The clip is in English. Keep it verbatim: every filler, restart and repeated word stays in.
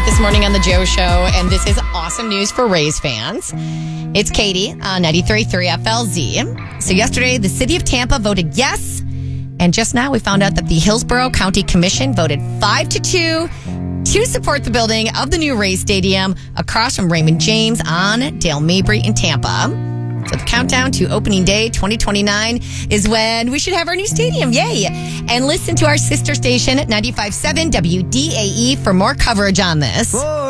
this morning on the Joe Show, and this is awesome news for Rays fans. It's Katie on ninety-three point three F L Z. So yesterday, the city of Tampa voted yes, and just now we found out that the Hillsborough County Commission voted five to two to support the building of the new Rays Stadium across from Raymond James on Dale Mabry in Tampa. So the countdown to opening day twenty twenty-nine is when we should have our new stadium. Yay! And listen to our sister station, ninety-five point seven W D A E, for more coverage on this. For